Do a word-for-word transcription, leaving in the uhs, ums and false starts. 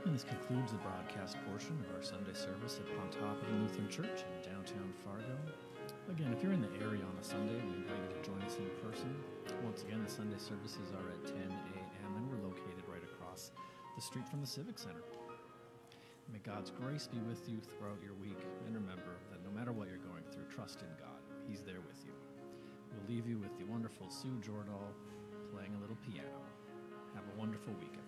And this concludes the broadcast portion of our Sunday service at Pontoppidan Lutheran Church in downtown Fargo. Again, if you're in the area on a Sunday, we invite you to join us in person. Once again, the Sunday services are at ten a.m. and we're located right across the street from the Civic Center. May God's grace be with you throughout your week, and remember that no matter what you're going through, trust in God. He's there with you. We'll leave you with the wonderful Sue Jordahl playing a little piano. Have a wonderful weekend.